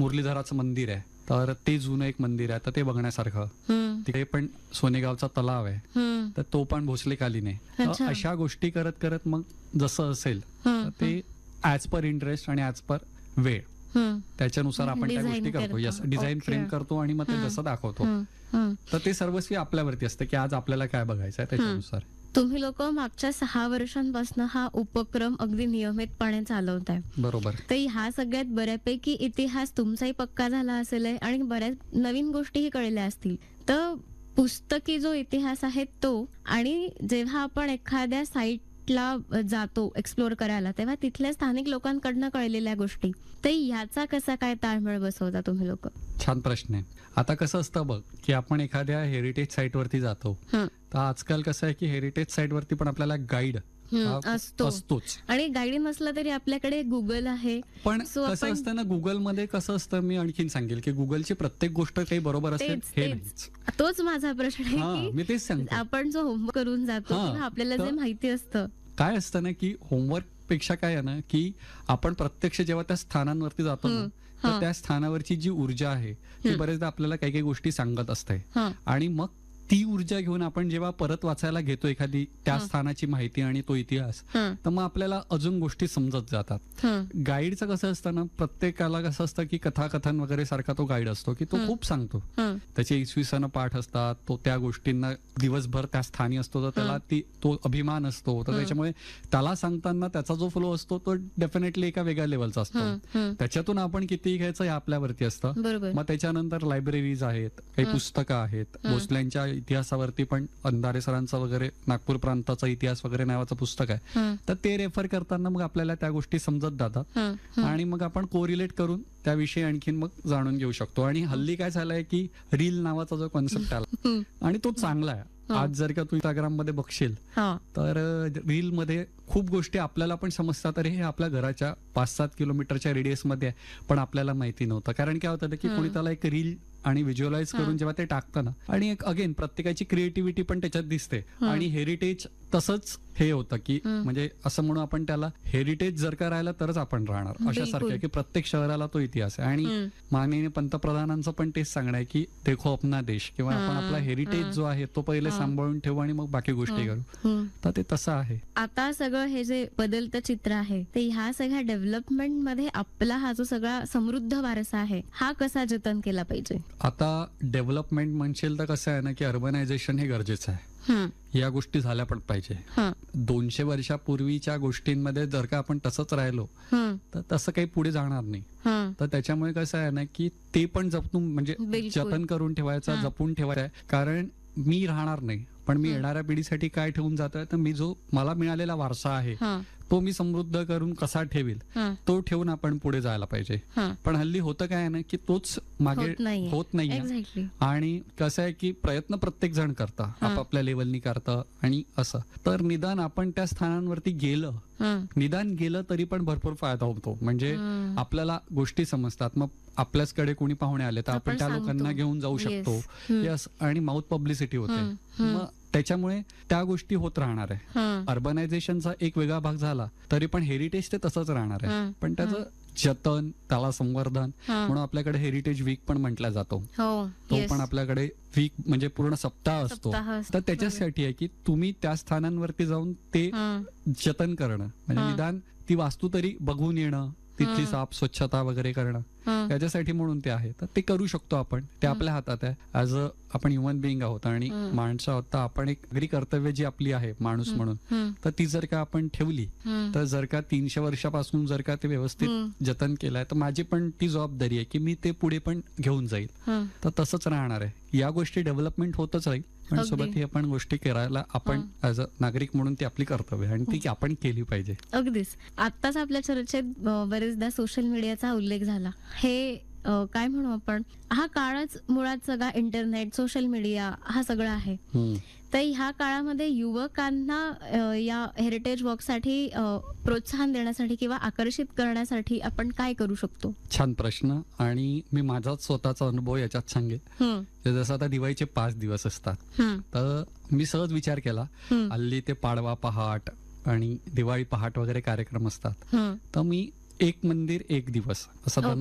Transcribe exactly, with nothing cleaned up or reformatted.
मुरलीधराचं मंदिर आहे, तर ते जुनं एक मंदिर आहे, तर ते बघण्यासारखं. तिकडे पण सोनेगावचा तलाव आहे, तर तो पण भोसलेखालीन आहे. तर अशा गोष्टी करत करत मग जसं असेल तर ते ऍज पर इंटरेस्ट आणि ऍज पर वेळ त्याच्यानुसार आपण त्या गोष्टी करतो. यस, डिझाईन फ्रेम करतो आणि मग ते जसं दाखवतो. तर ते सर्वस्वी आपल्यावरती असतं की आज आपल्याला काय बघायचं आहे त्याच्यानुसार. तुम्ही लोक मागच्या सहा वर्षांपासून हा उपक्रम अगदी नियमितपणे चालवताय. बरोबर. तर ह्या सगळ्यात बऱ्यापैकी इतिहास तुमचाही पक्का झाला असेल आणि बऱ्याच नवीन गोष्टीही कळल्या असतील. तर पुस्तकी जो इतिहास आहे तो, आणि जेव्हा आपण एखाद्या साईटला जातो एक्सप्लोर करायला, तेव्हा तिथल्या स्थानिक लोकांकडनं कळलेल्या गोष्टी, तर याचा कसा काय ताळमेळ बसवता तुम्ही लोक? छान प्रश्न आहे. आता कसं असतं बघ की आपण एखाद्या हेरिटेज साईट वरती जातो, तर आजकाल कसं आहे की हेरिटेज साईट वरती पण आपल्याला गाईड असतोच. आणि गाईड नसला तरी आपल्याकडे गुगल आहे. पण कसं असतं ना, गुगलमध्ये कसं असतं, मी आणखीन सांगेल की गुगलची प्रत्येक गोष्ट काही बरोबर असेल हे नाही. तोच माझा प्रश्न आहे की मी तेच सांगतो, आपण जो होमवर्क करून जातो आपल्याला जे माहिती असतं, काय असतं ना की होमवर्क पेक्षा काय आहे ना की आपण प्रत्यक्ष जेव्हा त्या स्थानांवरती जातो ना, तर त्या स्थानावरची जी ऊर्जा आहे ती बरेचदा आपल्याला काही काही गोष्टी सांगत असते. आणि मग ती ऊर्जा घेऊन आपण जेव्हा परत वाचायला घेतो एखादी त्या स्थानाची माहिती आणि तो इतिहास, तर मग आपल्याला अजून गोष्टी समजत जातात. गाईडचं कसं असतं ना, प्रत्येकाला कसं असतं की कथाकथन वगैरे सारखा तो गाईड असतो की तो खूप सांगतो. त्याचे इसवी सन पाठ असतात, तो त्या गोष्टींना दिवसभर त्या स्थानी असतो, तर त्याला ती तो अभिमान असतो. तर त्याच्यामुळे त्याला सांगताना त्याचा जो फ्लो असतो तो डेफिनेटली एका वेगळ्या लेवलचा असतो. त्याच्यातून आपण किती घ्यायचं हे आपल्यावरती असतं. मग त्याच्यानंतर लायब्ररीज आहेत, काही पुस्तकं आहेत. भोसल्यांच्या इतिहासावरती पण अंधारे सरांचा वगैरे नागपूर प्रांताचा इतिहास वगैरे नावाचं पुस्तक आहे, तर ते रेफर करताना मग आपल्याला त्या गोष्टी समजत जातात आणि मग आपण कोरिलेट करून त्याविषयी आणखीन मग जाणून घेऊ शकतो. आणि हल्ली काय झालंय की रील नावाचा जो कॉन्सेप्ट आला आणि तो चांगला आहे. आज जर का तू इंस्टाग्राम मध्ये बघशील तर रील मध्ये खूप गोष्टी आपल्याला पण समजतात. अरे हे आपल्या घराच्या पाच सात किलोमीटरच्या रेडियस मध्ये आहे, पण आपल्याला माहिती नव्हतं. कारण काय होतं की कोणी त्याला एक रील आणि व्हिज्युअलाइज करून जेव्हा ते टाकतं ना, आणि एक अगेन प्रत्येकाची क्रिएटिव्हिटी पण त्याच्यात दिसते. आणि हेरिटेज तसंच हे होतं की म्हणजे असं म्हणून आपण त्याला हेरिटेज जर का राहिला तरच आपण राहणार अशासारखं आहे की प्रत्येक शहराला तो इतिहास आहे. आणि माननीय पंतप्रधानांचं पण तेच सांगणं आहे की देखो अपना देश, किंवा आपण आपला हेरिटेज जो आहे तो पहिले सांभाळून ठेवू आणि मग बाकी गोष्टी करू. तर ते तसं आहे. आता सगळं हे जे बदलतं चित्र आहे, ते ह्या सगळ्या डेव्हलपमेंट मध्ये आपला हा जो सगळा समृद्ध वारसा आहे हा कसा जतन केला पाहिजे? आता डेव्हलपमेंट म्हणशील तर कसं आहे ना की अर्बनायझेशन हे गरजेचं आहे. या गोष्टी झाल्या पण पाहिजे. दोनशे वर्षापूर्वीच्या गोष्टींमध्ये जर का आपण तसंच राहिलो तर तसं काही पुढे जाणार नाही. तर त्याच्यामुळे कसं आहे ना की ते पण जपून म्हणजे जतन करून ठेवायचं, जपून ठेवायचं. कारण मी राहणार नाही, पण मी येणाऱ्या पिढीसाठी काय ठेवून जातोय, तर मी जो मला मिळालेला वारसा आहे तो मी समृद्ध करून कसा ठेवील तो ठेवून आपण पुढे जायला पाहिजे. पण हल्ली होतं काय ना की तोच मागे होत नाही. आणि कसं आहे की प्रयत्न प्रत्येक जण करता, आपापल्या लेवलनी करतं आणि असं. तर निदान आपण त्या स्थानांवरती गेलं, निदान गेलं तरी पण भरपूर फायदा होतो. म्हणजे आपल्याला गोष्टी समजतात. मग आपल्याचकडे कोणी पाहुणे आले तर आपण त्या लोकांना घेऊन जाऊ शकतो. यस, आणि माउथ पब्लिसिटी होते. मग त्याच्यामुळे त्या गोष्टी होत राहणार आहे. अर्बनायझेशनचा एक वेगळा भाग झाला तरी पण हेरिटेज ते तसंच राहणार आहे. पण त्याचं जतन, त्याला संवर्धन म्हणून आपल्याकडे हेरिटेज वीक पण म्हटला जातो. तो पण आपल्याकडे वीक म्हणजे पूर्ण सप्ताह असतो. तर त्याच्यासाठी आहे की तुम्ही त्या स्थानांवरती जाऊन ते जतन करणं, म्हणजे निदान ती वास्तू तरी बघून येणं, तिथली साफ स्वच्छता वगैरे करणं, त्याच्यासाठी म्हणून ते आहे. तर ते करू शकतो आपण, ते आपल्या हातात आहे. ऍज अ आपण ह्युमन बिईंग आहोत आणि माणसं आहोत, तर आपण एक नागरी कर्तव्य जी आपली आहे माणूस म्हणून, तर ती जर का आपण ठेवली, तर जर का तीनशे वर्षापासून जर का ते व्यवस्थित जतन केलंय, तर माझी पण ती जबाबदारी आहे की मी ते पुढे पण घेऊन जाईल. तर तसंच राहणार आहे. या गोष्टी डेव्हलपमेंट होतच राहील, पण सोबत ही आपण गोष्टी करायला आपण ऍज अ नागरिक म्हणून ती आपली कर्तव्य आहे आणि ती आपण केली पाहिजे. अगदीच. आत्ताच आपल्या चर्चेत बरेचदा सोशल मीडियाचा उल्लेख झाला. हे काय म्हणू आपण, हा काळच मुळात सगळा इंटरनेट, सोशल मीडिया हा सगळं आहे. तर ह्या काळामध्ये युवकांना या हेरिटेज वॉकसाठी प्रोत्साहन देण्यासाठी किंवा आकर्षित करण्यासाठी आपण काय करू शकतो? छान प्रश्न. आणि मी माझाच स्वतःचा अनुभव याच्यात सांगेन. जसं आता दिवाळीचे पाच दिवस असतात, तर मी सहज विचार केला, हल्ली ते पाडवा पहाट आणि दिवाळी पहाट वगैरे कार्यक्रम असतात, तर मी एक मंदिर एक दिवस असं